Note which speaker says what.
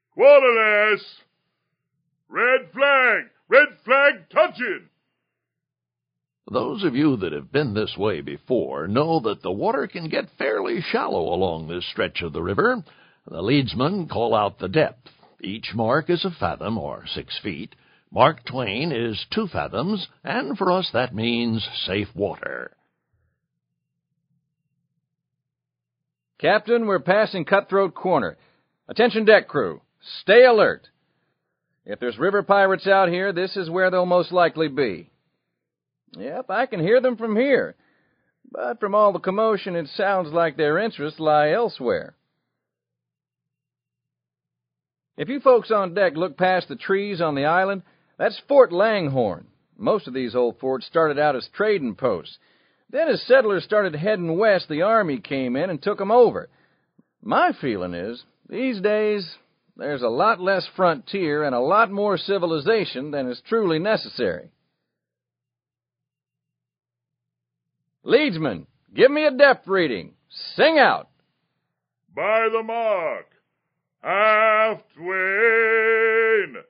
Speaker 1: Quarterless! Red flag touching!
Speaker 2: Those of you that have been this way before know that the water can get fairly shallow along this stretch of the river. The leadsmen call out the depth. Each mark is a fathom, or 6 feet. Mark Twain is 2 fathoms, and for us that means safe water.
Speaker 3: Captain, we're passing Cutthroat Corner. Attention deck crew, stay alert. If there's river pirates out here, this is where they'll most likely be. Yep, I can hear them from here, but from all the commotion it sounds like their interests lie elsewhere. If you folks on deck look past the trees on the island, that's Fort Langhorne. Most of these old forts started out as trading posts. Then as settlers started heading west, the army came in and took them over. My feeling is, these days, there's a lot less frontier and a lot more civilization than is truly necessary. Leadsman, give me a depth reading. Sing out.
Speaker 1: By the mark. Aft Twain!